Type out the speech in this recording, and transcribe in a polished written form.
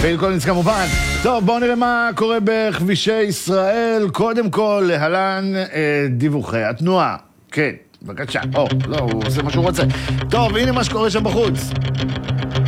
פיל קולינס כמובן. טוב, בואו נראה מה קורה בכבישי ישראל. קודם כל, להלן דיווחי התנועה. כן, בבקשה. לא, הוא עושה מה שהוא רוצה. טוב, הנה מה שקורה שם בחוץ.